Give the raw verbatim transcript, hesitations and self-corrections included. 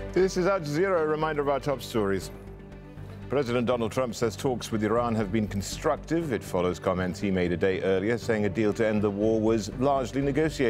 This is Al Jazeera, a reminder of our top stories. President Donald Trump says talks with Iran have been constructive. It follows comments he made a day earlier saying a deal to end the war was largely negotiated.